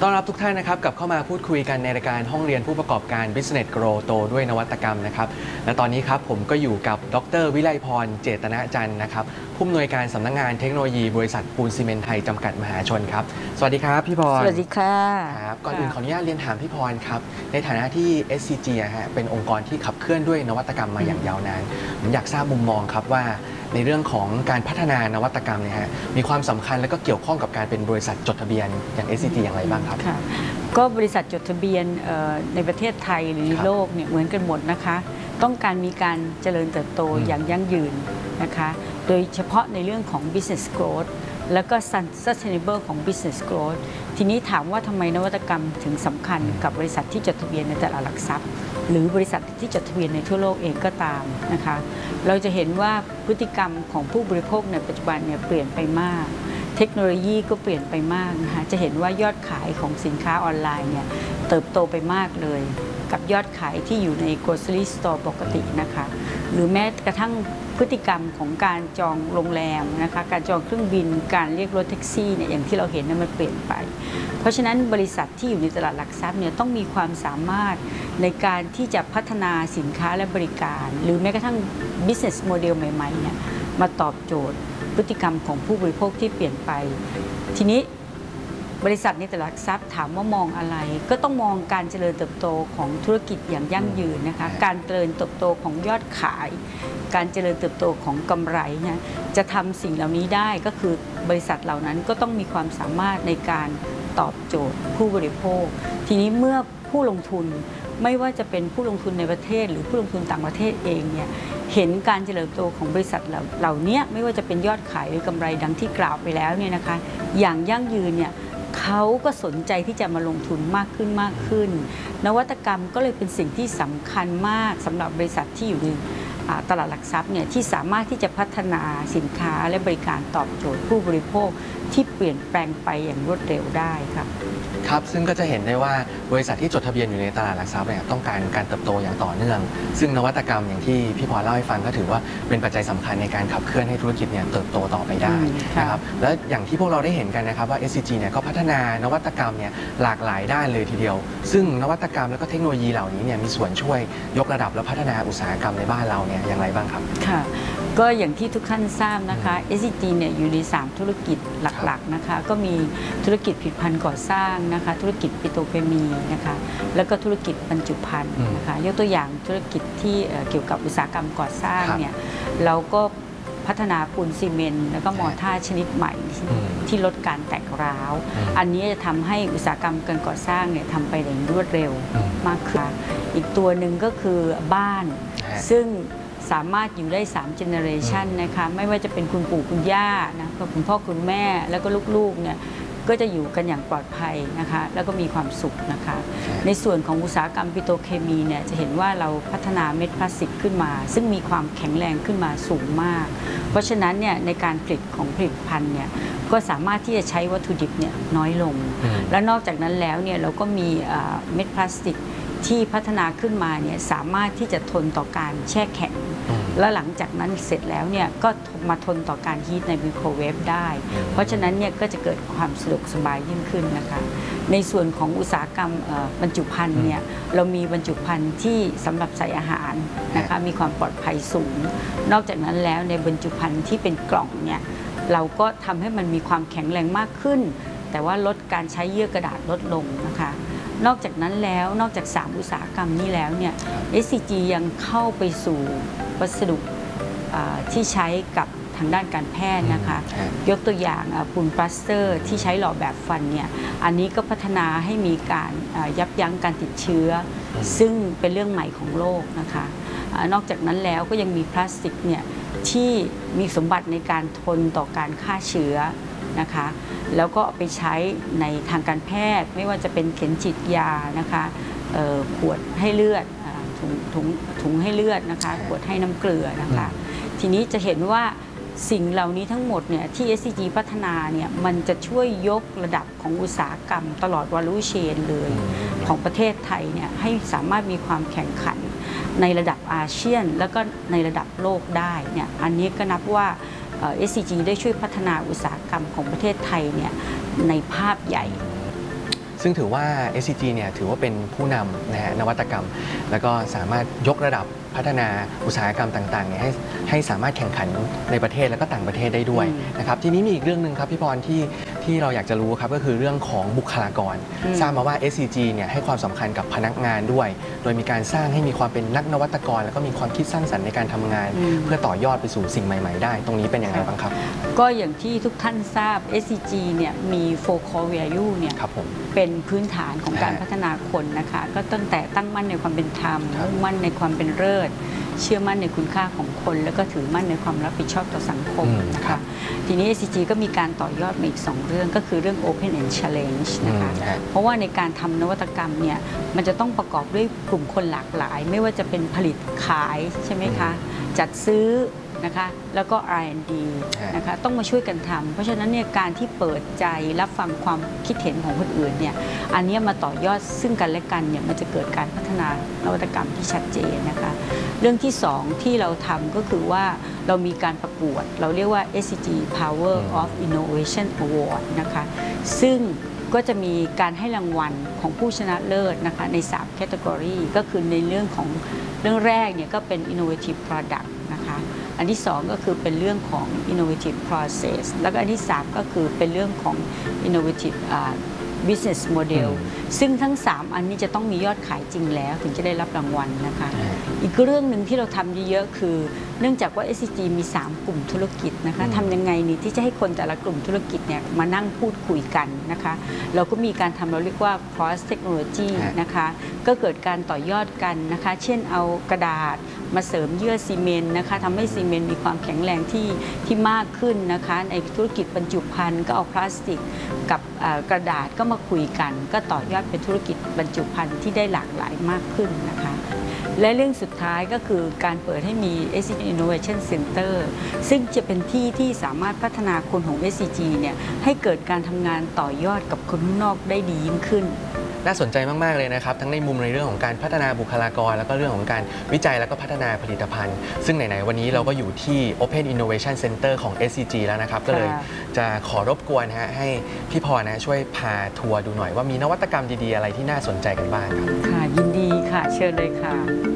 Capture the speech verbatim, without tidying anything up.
ต้อนรับทุกท่านนะครับกลับเข้ามาพูดคุยกันในรายการห้องเรียนผู้ประกอบการ Business Grow โตด้วยนวัตกรรมนะครับและตอนนี้ครับผมก็อยู่กับดร.วิไลพรเจตนะจันทร์นะครับผู้อำนวยการสำนักงานเทคโนโลยีบริษัทปูนซีเมนต์ไทยจำกัดมหาชนครับสวัสดีครับพี่พรสวัสดีค่ะครับก่อนอื่นขออนุญาตเรียนถามพี่พรครับในฐานะที่ เอส ซี จี ฮะเป็นองค์กรที่ขับเคลื่อนด้วยนวัตกรรมมาอย่างยาวนานผมอยากทราบมุมมองครับว่าในเรื่องของการพัฒนานวัตกรรมเนี่ยฮะมีความสำคัญและก็เกี่ยวข้องกับการเป็นบริษัทจดทะเบียนอย่าง เอส ซี จี อย่างไรบ้างครับค่ะก็บริษัทจดทะเบียนในประเทศไทยหรือโลกเนี่ยเหมือนกันหมดนะคะต้องการมีการเจริญเติบโตอย่างยั่งยืนนะคะโดยเฉพาะในเรื่องของ business growth แล้วก็ sustainable ของ business growth ทีนี้ถามว่าทำไมนวัตกรรมถึงสำคัญกับบริษัทที่จดทะเบียนในตลาดหลักทรัพย์หรือบริษัทที่จดทะเบียนในทั่วโลกเองก็ตามนะคะเราจะเห็นว่าพฤติกรรมของผู้บริโภคในปัจจุบันเนี่ยเปลี่ยนไปมากเทคโนโลยีก็เปลี่ยนไปมากนะคะจะเห็นว่ายอดขายของสินค้าออนไลน์เนี่ยเติบโตไปมากเลยกับยอดขายที่อยู่ใน grocery store ปกตินะคะหรือแม้กระทั่งพฤติกรรมของการจองโรงแรมนะคะการจองเครื่องบินการเรียกรถแท็กซี่เนี่ยอย่างที่เราเห็นนั้นมันเปลี่ยนไปเพราะฉะนั้นบริษัทที่อยู่ในตลาดหลักทรัพย์เนี่ยต้องมีความสามารถในการที่จะพัฒนาสินค้าและบริการหรือแม้กระทั่ง business model ใหม่ๆเนี่ยมาตอบโจทย์พฤติกรรมของผู้บริโภคที่เปลี่ยนไปทีนี้บริษัทในตลาดหลักทรัพย์ถามว่ามองอะไรก็ต้องมองการเจริญเติบโตของธุรกิจอย่างยั่งยืนนะคะการเจริญเติบโตของยอดขายการเจริญเติบโตของกำไรนะจะทำสิ่งเหล่านี้ได้ก็คือบริษัทเหล่านั้นก็ต้องมีความสามารถในการตอบโจทย์ผู้บริโภคทีนี้เมื่อผู้ลงทุนไม่ว่าจะเป็นผู้ลงทุนในประเทศหรือผู้ลงทุนต่างประเทศเองเนี่ยเห็นการเจริญเติบโตของบริษัทเหล่านี้ไม่ว่าจะเป็นยอดขายหรือกำไรดังที่กล่าวไปแล้วเนี่ยนะคะอย่างยั่งยืนเนี่ยเขาก็สนใจที่จะมาลงทุนมากขึ้นมากขึ้นนวัตกรรมก็เลยเป็นสิ่งที่สำคัญมากสำหรับบริษัทที่อยู่ในตลาดหลักทรัพย์เนี่ยที่สามารถที่จะพัฒนาสินค้าและบริการตอบโจทย์ผู้บริโภคที่เปลี่ยนแปลงไปอย่างรวดเร็วได้ครับครับซึ่งก็จะเห็นได้ว่าบริษัทที่จดทะเบียนอยู่ในตลาดหลักทรัพย์เนี่ยต้องการการเติบโตอย่างต่อเนื่องซึ่งนวัตกรรมอย่างที่พี่พรเล่าให้ฟังก็ถือว่าเป็นปัจจัยสำคัญในการขับเคลื่อนให้ธุรกิจเนี่ยเติบโตต่อไปได้นะครับและอย่างที่พวกเราได้เห็นกันนะครับว่า เอส ซี จี เนี่ยก็พัฒนานวัตกรรมเนี่ยหลากหลายด้านเลยทีเดียวซึ่งนวัตกรรมและก็เทคโนโลยีเหล่านี้เนี่ยมีส่วนช่วยยกระดับและพัฒนาอุตสาหกรรมในบ้านเราเนี่ยอย่างไรบ้างครับค่ะก็อย่างที่ทุกท่านทราบนะคะ เอส ซี จี เนี่ยอยู่ในสามธุรกิจหลักๆนะคะก็มีธุรกิจผลิตภัณฑ์ก่อสร้างนะคะธุรกิจปิโตรเคมีนะคะแล้วก็ธุรกิจบรรจุภัณฑ์นะคะยกตัวอย่างธุรกิจที่เกี่ยวกับอุตสาหกรรมก่อสร้างเนี่ยเราก็พัฒนาปูนซีเมนต์แล้วก็มอร์ท่าชนิดใหม่ที่ลดการแตกร้าวอันนี้จะทำให้อุตสาหกรรมการก่อสร้างเนี่ยทำไปอย่างรวดเร็วมากขึ้นอีกตัวหนึ่งก็คือบ้านซึ่งสามารถอยู่ได้สามเจเนอเรชันนะคะไม่ว่าจะเป็นคุณปู่คุณย่านะคุณพ่อคุณแม่แล้วก็ลูกๆเนี่ยก็จะอยู่กันอย่างปลอดภัยนะคะแล้วก็มีความสุขนะคะในส่วนของอุตสาหกรรมปิโตรเคมีเนี่ยจะเห็นว่าเราพัฒนาเม็ดพลาสติกขึ้นมาซึ่งมีความแข็งแรงขึ้นมาสูงมากเพราะฉะนั้นเนี่ยในการผลิตของผลิตภัณฑ์เนี่ยก็สามารถที่จะใช้วัตถุดิบเนี่ยน้อยลงและนอกจากนั้นแล้วเนี่ยเราก็มีเม็ดพลาสติกที่พัฒนาขึ้นมาเนี่ยสามารถที่จะทนต่อการแช่แข็งแล้วหลังจากนั้นเสร็จแล้วเนี่ยก็มาทนต่อการฮีทในไมโครเวฟได้เพราะฉะนั้นเนี่ยก็จะเกิดความสะดวกสบายยิ่งขึ้นนะคะในส่วนของอุตสาหกรรมบรรจุภัณฑ์เนี่ยเรามีบรรจุภัณฑ์ที่สำหรับใส่อาหารนะคะมีความปลอดภัยสูงนอกจากนั้นแล้วในบรรจุภัณฑ์ที่เป็นกล่องเนี่ยเราก็ทำให้มันมีความแข็งแรงมากขึ้นแต่ว่าลดการใช้เยื่อกระดาษลดลงนะคะนอกจากนั้นแล้วนอกจากสามอุตสาหกรรมนี้แล้วเนี่ย เอส ซี จี ยังเข้าไปสู่วัสดุที่ใช้กับทางด้านการแพทย์นะคะยกตัวอย่างปูนปลาสเตอร์ที่ใช้หล่อแบบฟันเนี่ยอันนี้ก็พัฒนาให้มีการยับยั้งการติดเชื้อซึ่งเป็นเรื่องใหม่ของโลกนะคะนอกจากนั้นแล้วก็ยังมีพลาสติกเนี่ยที่มีสมบัติในการทนต่อการฆ่าเชื้อนะคะแล้วก็เอาไปใช้ในทางการแพทย์ไม่ว่าจะเป็นเข็มฉีดยานะคะขวดให้เลือดถุงถุงถุงให้เลือดนะคะขวดให้น้ำเกลือนะคะทีนี้จะเห็นว่าสิ่งเหล่านี้ทั้งหมดเนี่ยที่ เอส ซี จี พัฒนาเนี่ยมันจะช่วยยกระดับของอุตสาหกรรมตลอดวาลูเชนเลยของประเทศไทยเนี่ยให้สามารถมีความแข่งขันในระดับอาเซียนแล้วก็ในระดับโลกได้เนี่ยอันนี้ก็นับว่า เอส ซี จี ได้ช่วยพัฒนาอุตสาหกรรมของประเทศไทยเนี่ยในภาพใหญ่ซึ่งถือว่า เอส ซี จี เนี่ยถือว่าเป็นผู้นำนะฮะนวัตกรรม แล้วก็สามารถยกระดับพัฒนาอุตสาหกรรมต่างๆเนี่ยให้ให้สามารถแข่งขันในประเทศและก็ต่างประเทศได้ด้วยนะครับทีนี้มีอีกเรื่องหนึ่งครับพี่พรที่ที่เราอยากจะรู้ครับก็คือเรื่องของบุคลากรทราบมาว่า เอส ซี จี เนี่ยให้ความสำคัญกับพนักงานด้วย โดยมีการสร้างให้มีความเป็นนักนวัตกรแล้วก็มีความคิดสร้างสรรค์ในการทำงาน เพื่อต่อยอดไปสู่สิ่งใหม่ๆได้ตรงนี้เป็นยังไงบ้างครับก็อย่างที่ทุกท่านทราบ เอส ซี จี เนี่ยมี โฟร์ Core Value เนี่ยเป็นพื้นฐานของการพัฒนาคนนะคะก็ตั้งแต่ตั้งมั่นในความเป็นธรรมมุ่งมั่นในความเป็นเลิศเชื่อมั่นในคุณค่าของคนแล้วก็ถือมั่นในความรับผิดชอบต่อสังคมนะคะทีนี้ เอส ซี จี ก็มีการต่อยอดมาอีกสองเรื่องก็คือเรื่อง Open and Challenge นะคะเพราะว่าในการทำนวัตกรรมเนี่ยมันจะต้องประกอบด้วยกลุ่มคนหลากหลายไม่ว่าจะเป็นผลิตขายใช่ไหมคะจัดซื้อนะคะแล้วก็ อาร์ แอนด์ ดี นะคะต้องมาช่วยกันทำเพราะฉะนั้นเนี่ยการที่เปิดใจรับฟังความคิดเห็นของคนอื่นเนี่ยอันนี้มาต่อยอดซึ่งกันและกันเนี่ยมันจะเกิดการพัฒนานวัตกรรมที่ชัดเจนนะคะเรื่องที่สองที่เราทำก็คือว่าเรามีการประกวดเราเรียกว่า เอส ซี จี Power of Innovation Award นะคะซึ่งก็จะมีการให้รางวัลของผู้ชนะเลิศนะคะในสามแคตตากรีก็คือในเรื่องของเรื่องแรกเนี่ยก็เป็น Innovative Product นะคะอันที่สองก็คือเป็นเรื่องของ innovative process แล้วก็อันที่สามก็คือเป็นเรื่องของ innovative business model ซึ่งทั้งสามอันนี้จะต้องมียอดขายจริงแล้วถึงจะได้รับรางวัลนะคะอีกเรื่องหนึ่งที่เราทำเยอะๆคือเนื่องจากว่า เอส ซี จี มีสามกลุ่มธุรกิจนะคะทำยังไงนี่ที่จะให้คนแต่ละกลุ่มธุรกิจเนี่ยมานั่งพูดคุยกันนะคะเราก็มีการทำเราเรียกว่า cross technology นะคะก็เกิดการต่อยอดกันนะคะเช่นเอากระดาษมาเสริมเยื่อซีเมนต์นะคะทำให้ซีเมนต์มีความแข็งแรงที่ที่มากขึ้นนะคะในธุรกิจบรรจุภัณฑ์ก็เอาพลาสติกกับกระดาษก็มาคุยกันก็ต่อยอดเป็นธุรกิจบรรจุภัณฑ์ที่ได้หลากหลายมากขึ้นนะคะและเรื่องสุดท้ายก็คือการเปิดให้มี เอส ซี จี Innovation Center ซึ่งจะเป็นที่ที่สามารถพัฒนาคนของ เอส ซี จี เนี่ยให้เกิดการทำงานต่อยอดกับคนข้างนอกได้ดียิ่งขึ้นน่าสนใจมากๆเลยนะครับทั้งในมุมในเรื่องของการพัฒนาบุคลากรแล้วก็เรื่องของการวิจัยแล้วก็พัฒนาผลิตภัณฑ์ซึ่งไหนๆวันนี้เราก็อยู่ที่ Open Innovation Center ของ เอส ซี จี แล้วนะครับก็เลยจะขอรบกวนฮะให้พี่พรนะช่วยพาทัวร์ดูหน่อยว่ามีนวัตกรรมดีๆอะไรที่น่าสนใจกันบ้างครับค่ะยินดีค่ะเชิญเลยค่ะ